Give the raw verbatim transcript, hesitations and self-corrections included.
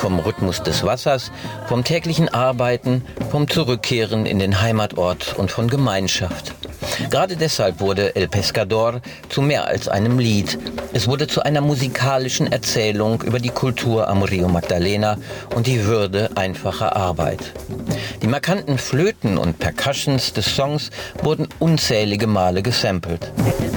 vom Rhythmus des Wassers, vom täglichen Arbeiten, vom Zurückkehren in den Heimatort und von Gemeinschaft. Gerade deshalb wurde El Pescador zu mehr als einem Lied. Es wurde zu einer musikalischen Erzählung über die Kultur am Rio Magdalena und die Würde einfacher Arbeit. Die markanten Flöten und Percussions des Songs wurden unzählige Male gesampelt.